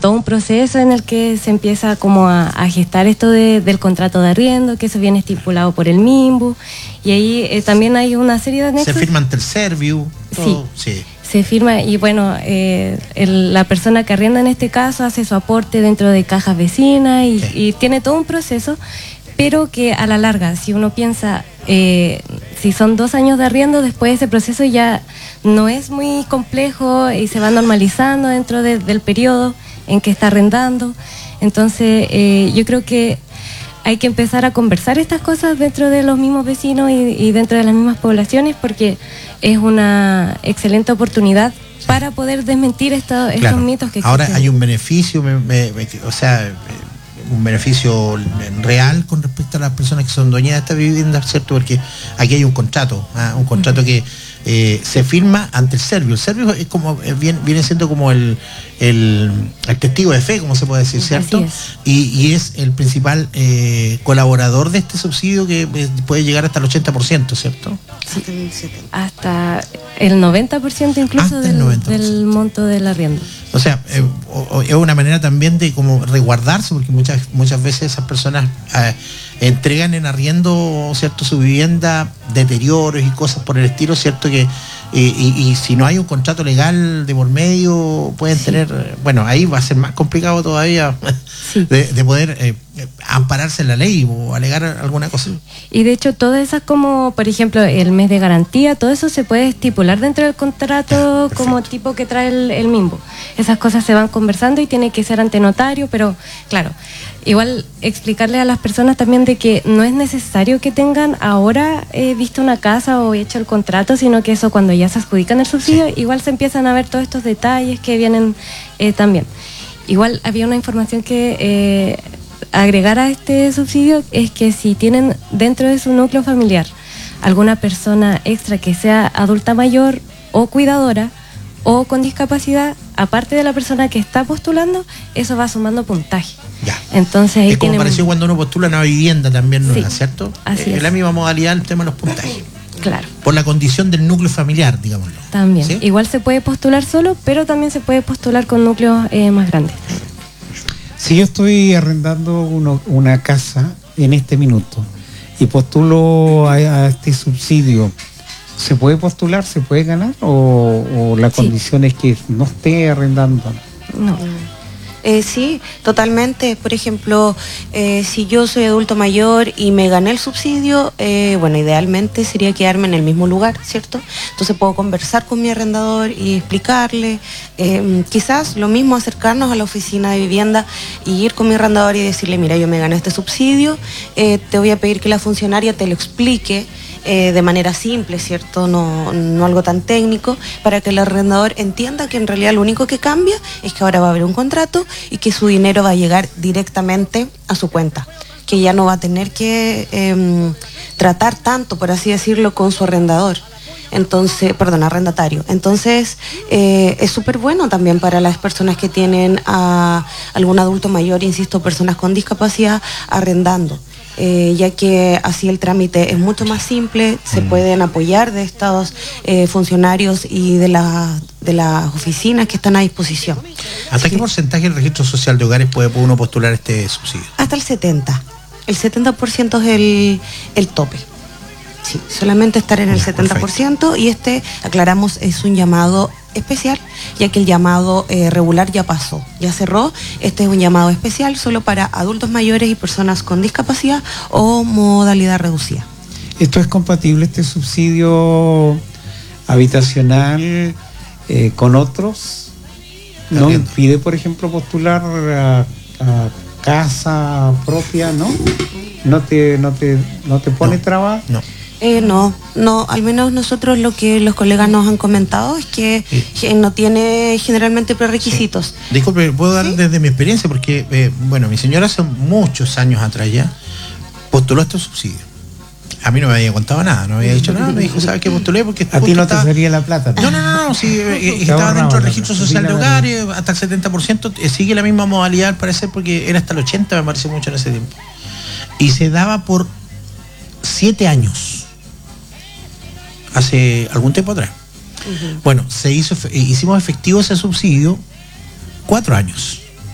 todo un proceso en el que se empieza como a gestar esto del contrato de arriendo, que eso viene estipulado por el MIMBU, y ahí también hay una serie de anexos. Se firma ante el Serviu. Sí. Se firma y bueno, la persona que arrienda en este caso hace su aporte dentro de cajas vecinas y tiene todo un proceso, pero que a la larga, si uno piensa, si son 2 años de arriendo, después ese proceso ya no es muy complejo y se va normalizando dentro del periodo en que está arrendando. Entonces yo creo que hay que empezar a conversar estas cosas dentro de los mismos vecinos y dentro de las mismas poblaciones, porque es una excelente oportunidad para poder desmentir estos mitos que existen. Ahora hay un beneficio, un beneficio real con respecto a las personas que son dueñas de esta vivienda, ¿cierto? Porque aquí hay un contrato que se firma ante el Serviu. El Serviu es como viene siendo como el testigo de fe, como se puede decir, ¿cierto? Y es el principal colaborador de este subsidio, que puede llegar hasta el 80%, ¿cierto? Sí, hasta el 90% incluso del monto del arriendo. O sea, es una manera también de como resguardarse, porque muchas veces esas personas entregan en arriendo, ¿cierto?, su vivienda, deterioros y cosas por el estilo, ¿cierto? Y si no hay un contrato legal de por medio, pueden tener, bueno, ahí va a ser más complicado todavía de poder ampararse en la ley o alegar alguna cosa. Y de hecho todas esas, como por ejemplo el mes de garantía, todo eso se puede estipular dentro del contrato como tipo que trae el MIMBU. Esas cosas se van conversando y tiene que ser ante notario, pero claro, igual explicarle a las personas también de que no es necesario que tengan ahora visto una casa o hecho el contrato, sino que eso cuando ya se adjudican el subsidio, igual se empiezan a ver todos estos detalles que vienen también. Igual había una información que agregar a este subsidio, es que si tienen dentro de su núcleo familiar alguna persona extra que sea adulta mayor o cuidadora o con discapacidad, aparte de la persona que está postulando, eso va sumando puntaje. Ya. Entonces ahí es como pareció cuando uno postula una vivienda también, ¿no? ¿Cierto? Así es la misma modalidad el tema de los puntajes. Claro. Por la condición del núcleo familiar, digámoslo. También. ¿Sí? Igual se puede postular solo, pero también se puede postular con núcleos más grandes. Si yo estoy arrendando una casa en este minuto y postulo a este subsidio, ¿se puede postular, se puede ganar o la condición es que no esté arrendando? No. Sí, totalmente. Por ejemplo, si yo soy adulto mayor y me gané el subsidio, bueno, idealmente sería quedarme en el mismo lugar, ¿cierto? Entonces puedo conversar con mi arrendador y explicarle, quizás lo mismo acercarnos a la oficina de vivienda y ir con mi arrendador y decirle, mira, yo me gané este subsidio, te voy a pedir que la funcionaria te lo explique de manera simple, ¿cierto? No algo tan técnico, para que el arrendador entienda que en realidad lo único que cambia es que ahora va a haber un contrato y que su dinero va a llegar directamente a su cuenta, que ya no va a tener que tratar tanto, por así decirlo, con su arrendador. Entonces, arrendatario. Entonces, es súper bueno también para las personas que tienen a algún adulto mayor, insisto, personas con discapacidad arrendando. Ya que así el trámite es mucho más simple, se pueden apoyar de estos funcionarios y de las oficinas que están a disposición. ¿Hasta qué porcentaje el registro social de hogares puede uno postular este subsidio? Hasta el 70%. El 70% es el tope. Sí, solamente estar en el 70%, perfecto. Y aclaramos, es un llamado especial, ya que el llamado regular ya pasó, ya cerró. Este es un llamado especial solo para adultos mayores y personas con discapacidad o modalidad reducida. ¿Esto es compatible, este subsidio habitacional, con otros? ¿No impide, por ejemplo, postular a casa propia, no? ¿No te pone trabas? No. No, al menos nosotros lo que los colegas nos han comentado es que no tiene generalmente prerequisitos. Disculpe, puedo dar desde mi experiencia, porque, mi señora hace muchos años atrás ya postuló este subsidio. A mí no me había contado nada, no había dicho nada, me dijo, ¿sabes qué postulé? Porque a ti no te salía la plata. No, sí, estaba dentro del registro social de hogares, hasta el 70%, sigue la misma modalidad al parecer, porque era hasta el 80%, me parece mucho en ese tiempo. Y se daba por 7 años. Hace algún tiempo atrás. Bueno, hicimos efectivo ese subsidio 4 años.